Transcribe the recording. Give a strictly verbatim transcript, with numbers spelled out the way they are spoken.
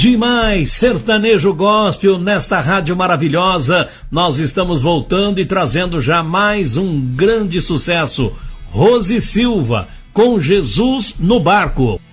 Demais, sertanejo gospel nesta rádio maravilhosa. Nós estamos voltando e trazendo já mais um grande sucesso. Rose Silva, com Jesus no Barco.